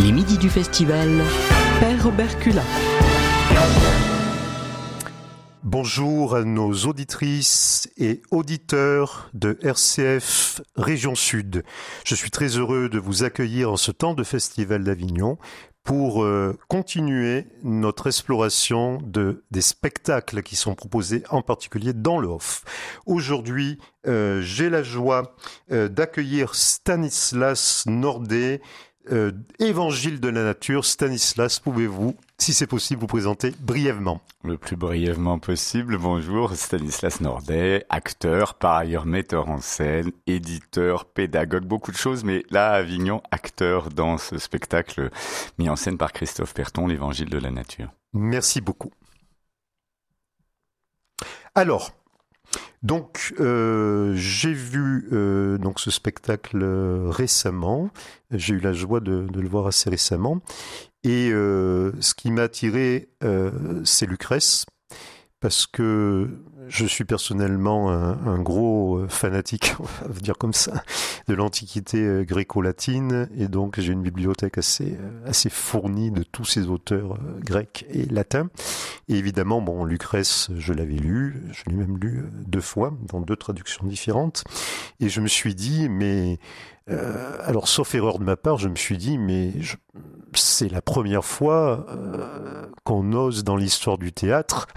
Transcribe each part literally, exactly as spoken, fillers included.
Les midis du festival, Père Obercula. Bonjour à nos auditrices et auditeurs de R C F Région Sud. Je suis très heureux de vous accueillir en ce temps de Festival d'Avignon pour euh, continuer notre exploration de, des spectacles qui sont proposés en particulier dans le Off. Aujourd'hui, euh, j'ai la joie euh, d'accueillir Stanislas Nordet, euh, Évangile de la nature. Stanislas, pouvez-vous, si c'est possible, vous présenter brièvement? Le plus brièvement possible. Bonjour, Stanislas Nordet, acteur, par ailleurs metteur en scène, éditeur, pédagogue, beaucoup de choses, mais là, à Avignon, acteur dans ce spectacle mis en scène par Christophe Perton, l'Évangile de la nature. Merci beaucoup. Alors, donc, euh, j'ai vu euh, donc ce spectacle euh, récemment. J'ai eu la joie de, de le voir assez récemment. Et euh, ce qui m'a attiré, euh, c'est Lucrèce, parce que je suis personnellement un, un gros fanatique, on va dire comme ça, de l'Antiquité gréco-latine, et donc j'ai une bibliothèque assez, assez fournie de tous ces auteurs grecs et latins. Et évidemment, bon, Lucrèce, je l'avais lu, je l'ai même lu deux fois, dans deux traductions différentes, et je me suis dit, mais... Euh, alors, sauf erreur de ma part, je me suis dit, mais je, c'est la première fois euh, qu'on ose dans l'histoire du théâtre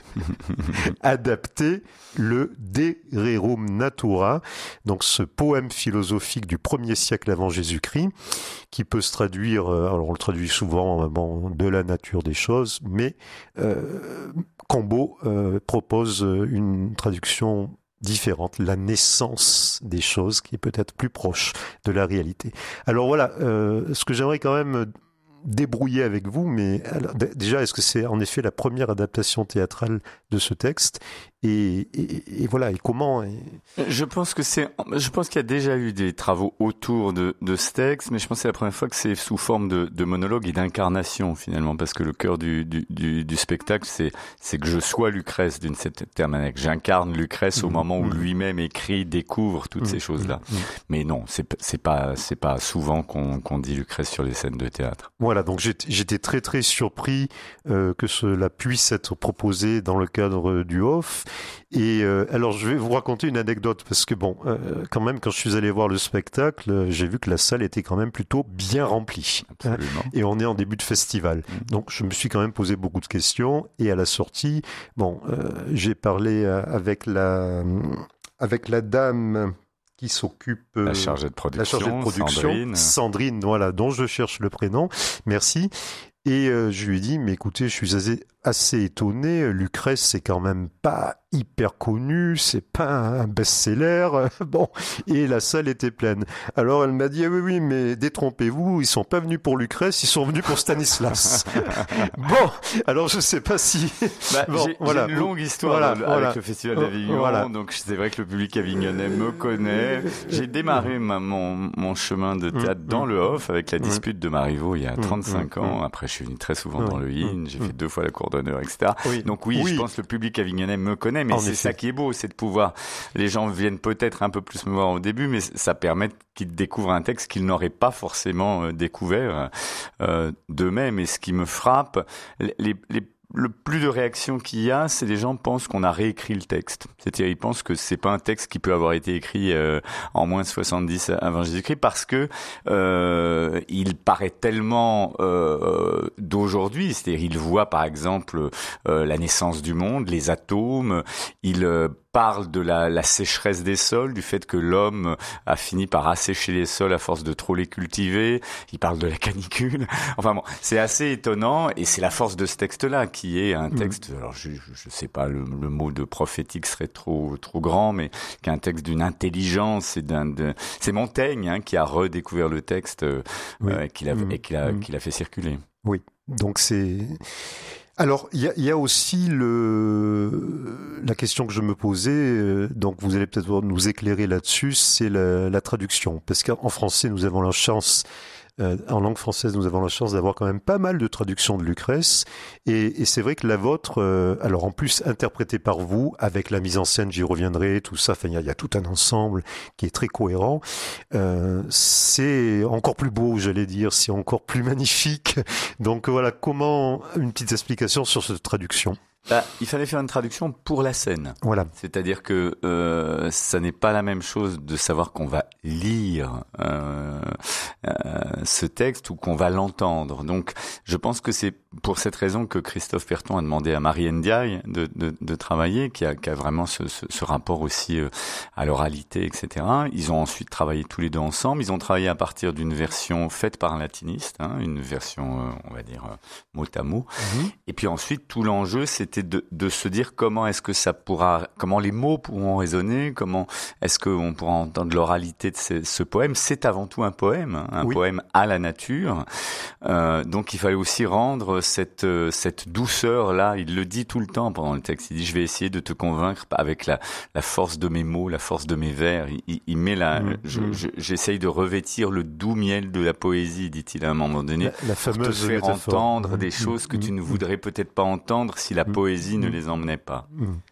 adapter le De Rerum Natura, donc ce poème philosophique du premier siècle avant Jésus-Christ, qui peut se traduire, alors on le traduit souvent, bon, de la nature des choses, mais euh, Combeau euh, propose une traduction différente, la naissance des choses, qui est peut-être plus proche de la réalité. Alors voilà, euh, ce que j'aimerais quand même débrouiller avec vous, mais alors, d- déjà, est-ce que c'est en effet la première adaptation théâtrale de ce texte ? Et, et, et voilà, et comment et... Je pense que c'est, je pense qu'il y a déjà eu des travaux autour de, de ce texte, mais je pense que c'est la première fois que c'est sous forme de, de monologue et d'incarnation finalement, parce que le cœur du, du, du, du spectacle, c'est, c'est que je sois Lucrèce d'une certaine manière, que j'incarne Lucrèce mmh, au moment où mmh. lui-même écrit, découvre toutes mmh, ces choses-là. Mmh. Mais non, c'est, c'est pas, c'est pas souvent qu'on, qu'on dit Lucrèce sur les scènes de théâtre. Voilà, donc j'étais, j'étais très très surpris euh, que cela puisse être proposé dans le cadre du Off. Et euh, alors je vais vous raconter une anecdote parce que bon, euh, quand même quand je suis allé voir le spectacle, euh, j'ai vu que la salle était quand même plutôt bien remplie. Absolument. Hein, et on est en début de festival, mmh. donc je me suis quand même posé beaucoup de questions. Et à la sortie, bon, euh, j'ai parlé euh, avec la avec la dame qui s'occupe euh, la chargée de production, la chargée de production Sandrine. Sandrine, voilà, dont je cherche le prénom. Merci. Et euh, je lui ai dit, mais écoutez, je suis assez, assez étonné, Lucrèce, c'est quand même pas hyper connu, c'est pas un best-seller, bon, et la salle était pleine. Alors elle m'a dit, ah oui, oui, mais détrompez-vous, ils sont pas venus pour Lucrèce, ils sont venus pour Stanislas. Bon, alors je sais pas si... Bah, bon, j'ai, voilà. j'ai une longue histoire voilà, avec voilà. le Festival d'Avignon, voilà. Donc c'est vrai que le public avignonnais me connaît. J'ai démarré ma, mon, mon chemin de théâtre mmh, dans mmh. le Off avec la dispute mmh. de Marivaux il y a trente-cinq mmh. ans. Après, je suis venu très souvent mmh. dans le In, j'ai mmh. fait deux fois la cour d'honneur, et cetera. Oui. Donc oui, oui, je pense que le public avignonnais me connaît, mais en c'est effet. Ça qui est beau, c'est de pouvoir... Les gens viennent peut-être un peu plus me voir au début, mais ça permet qu'ils découvrent un texte qu'ils n'auraient pas forcément euh, découvert euh, d'eux-mêmes. Et ce qui me frappe, les, les, les le plus de réactions qu'il y a, c'est les gens pensent qu'on a réécrit le texte. C'est-à-dire, ils pensent que c'est pas un texte qui peut avoir été écrit euh, en moins de soixante-dix avant Jésus-Christ parce que euh, il paraît tellement euh, d'aujourd'hui. C'est-à-dire, il voit par exemple euh, la naissance du monde, les atomes. Il euh, parle de la, la sécheresse des sols, du fait que l'homme a fini par assécher les sols à force de trop les cultiver. Il parle de la canicule. Enfin bon, c'est assez étonnant et c'est la force de ce texte-là qui est un texte, mmh. alors je, je, je sais pas, le, le mot de prophétique serait trop trop grand, mais qui est un texte d'une intelligence et d'un, de, c'est Montaigne hein, qui a redécouvert le texte oui. euh, qu'il a, mmh. et qu'il a, mmh. qu'il a fait circuler. Oui, donc c'est... Alors, il y, y a aussi le, la question que je me posais, euh, donc vous allez peut-être nous éclairer là-dessus, c'est la, la traduction. Parce qu'en français, nous avons la chance euh, en langue française, nous avons la chance d'avoir quand même pas mal de traductions de Lucrèce. Et, et c'est vrai que la vôtre, euh, alors en plus interprétée par vous, avec la mise en scène, j'y reviendrai, tout ça, enfin, il y, y a tout un ensemble qui est très cohérent. Euh, c'est encore plus beau, j'allais dire, c'est encore plus magnifique. Donc voilà, comment, une petite explication sur cette traduction. Bah, il fallait faire une traduction pour la scène. Voilà. C'est-à-dire que euh, ça n'est pas la même chose de savoir qu'on va lire euh, euh, ce texte ou qu'on va l'entendre. Donc, je pense que c'est pour cette raison que Christophe Perton a demandé à Marie Ndiaye de, de, de travailler, qui a, qui a vraiment ce, ce, ce rapport aussi euh, à l'oralité, et cetera. Ils ont ensuite travaillé tous les deux ensemble. Ils ont travaillé à partir d'une version faite par un latiniste, hein, une version, euh, on va dire, euh, mot à mot. Mmh. Et puis ensuite, tout l'enjeu, c'est De, de se dire comment est-ce que ça pourra, comment les mots pourront résonner, comment est-ce qu'on pourra entendre l'oralité de ce, ce poème. C'est avant tout un poème, hein, un oui. poème à la nature. Euh, donc il fallait aussi rendre cette cette douceur là. Il le dit tout le temps pendant le texte. Il dit je vais essayer de te convaincre avec la la force de mes mots, la force de mes vers. Il, il, il met la, mmh, je, mmh. Je, j'essaye de revêtir le doux miel de la poésie, dit-il à un moment donné, la, la fameuse pour te faire métaphore. entendre mmh, des choses que mmh, tu ne voudrais peut-être pas entendre si la poésie ne les emmenait pas.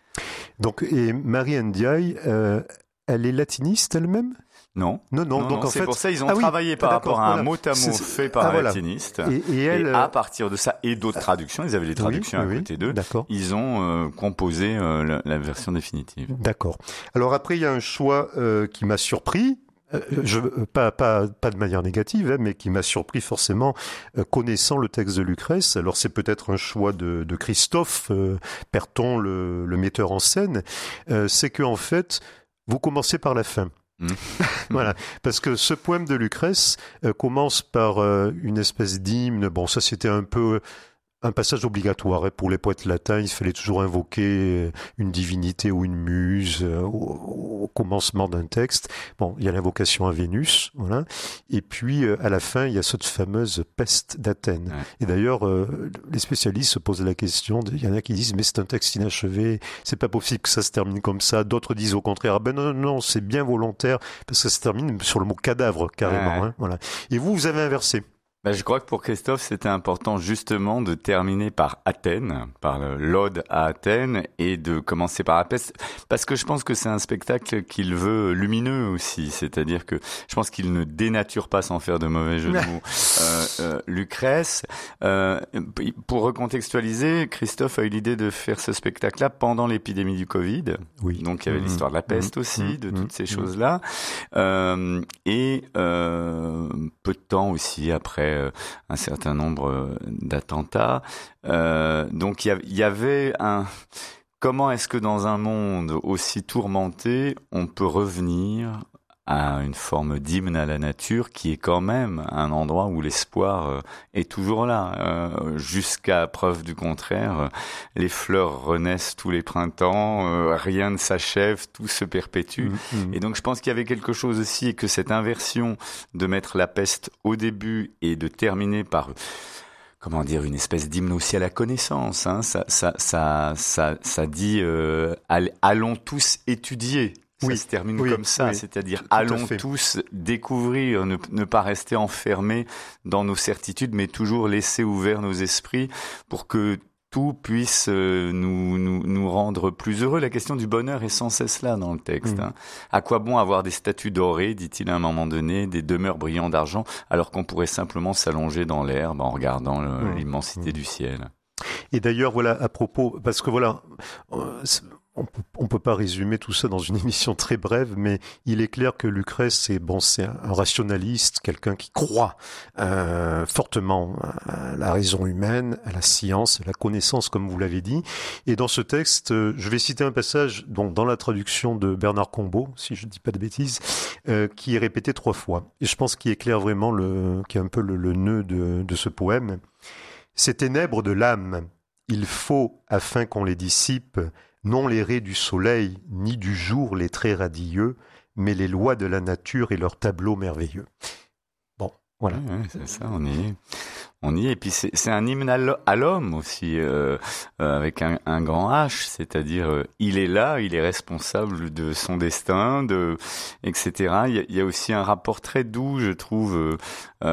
Donc, et Marie Ndiaye, euh, elle est latiniste elle-même ? Non. Non, non, non, donc non, en c'est fait... pour ça ils ont ah, travaillé oui, par ah, rapport à un voilà. mot à mot c'est, fait par ah, un voilà. latiniste. Et, et, elle, et à partir de ça, et d'autres traductions, ils avaient les traductions oui, à oui, côté d'eux, d'accord. ils ont euh, composé euh, la, la version définitive. D'accord. Alors après, il y a un choix euh, qui m'a surpris. Je, pas, pas, pas de manière négative, hein, mais qui m'a surpris forcément, euh, connaissant le texte de Lucrèce. Alors c'est peut-être un choix de, de Christophe euh, Perton, le, le metteur en scène. Euh, c'est que en fait, vous commencez par la fin. Mmh. Voilà, parce que ce poème de Lucrèce euh, commence par euh, une espèce d'hymne. Bon, ça c'était un peu un passage obligatoire hein, pour les poètes latins. Il fallait toujours invoquer une divinité ou une muse euh, au, au commencement d'un texte. Bon, il y a l'invocation à Vénus, voilà. Et puis euh, à la fin, il y a cette fameuse peste d'Athènes. Ouais. Et d'ailleurs, euh, les spécialistes se posent la question. Il y en a qui disent mais c'est un texte inachevé, c'est pas possible que ça se termine comme ça. D'autres disent au contraire, ah ben non, non, non, c'est bien volontaire parce que ça se termine sur le mot cadavre carrément. Ouais. Hein, voilà. Et vous, vous avez inversé. Ben, je crois que pour Christophe, c'était important justement de terminer par Athènes, par l'ode à Athènes, et de commencer par la peste, parce que je pense que c'est un spectacle qu'il veut lumineux aussi, c'est-à-dire que je pense qu'il ne dénature pas, sans faire de mauvais jeu de mots, euh, euh, Lucrèce. Euh, pour recontextualiser, Christophe a eu l'idée de faire ce spectacle-là pendant l'épidémie du Covid. Oui. Donc il y avait mmh. l'histoire de la peste mmh. aussi, de mmh. toutes ces mmh. choses-là, euh, et euh, peu de temps aussi après un certain nombre d'attentats. Euh, donc il y, y avait un... Comment est-ce que dans un monde aussi tourmenté, on peut revenir à une forme d'hymne à la nature qui est quand même un endroit où l'espoir est toujours là. Euh, jusqu'à preuve du contraire, les fleurs renaissent tous les printemps, euh, rien ne s'achève, tout se perpétue. Mmh, mmh. Et donc je pense qu'il y avait quelque chose aussi, et que cette inversion de mettre la peste au début et de terminer par... comment dire, une espèce d'hymne aussi à la connaissance, hein. Ça, ça, ça, ça, ça dit euh, allons tous étudier. Ça oui, se termine oui, comme ça, oui, c'est-à-dire allons tous découvrir, ne, ne pas rester enfermés dans nos certitudes, mais toujours laisser ouverts nos esprits pour que tout puisse euh, nous, nous, nous rendre plus heureux. La question du bonheur est sans cesse là dans le texte. Mmh. Hein. À quoi bon avoir des statues dorées, dit-il à un moment donné, des demeures brillantes d'argent, alors qu'on pourrait simplement s'allonger dans l'herbe en regardant le, mmh. l'immensité mmh. du ciel. Et d'ailleurs, voilà, à propos, parce que voilà... Euh, on peut, on peut pas résumer tout ça dans une émission très brève, mais il est clair que Lucrèce, c'est bon, c'est un, un rationaliste, quelqu'un qui croit euh, fortement à la raison humaine, à la science, à la connaissance, comme vous l'avez dit. Et dans ce texte, euh, je vais citer un passage donc dans la traduction de Bernard Combeau, si je dis pas de bêtises, euh, qui est répété trois fois. Et je pense qu'il éclaire vraiment le, qui est un peu le, le nœud de, de ce poème. Ces ténèbres de l'âme, il faut, afin qu'on les dissipe, non les raies du soleil, ni du jour les traits radieux, mais les lois de la nature et leurs tableaux merveilleux. Bon, voilà. Oui, oui, c'est ça, on y est. On y est. Et puis c'est, c'est un hymne à l'homme aussi, euh, euh, avec un, un grand H, c'est-à-dire euh, il est là, il est responsable de son destin, de, et cetera. Il y a, il y a aussi un rapport très doux, je trouve, euh,